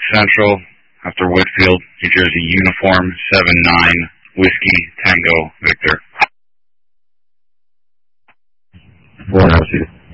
Central after Whitfield, New Jersey, uniform 79 Whiskey Tango Victor. 4-0.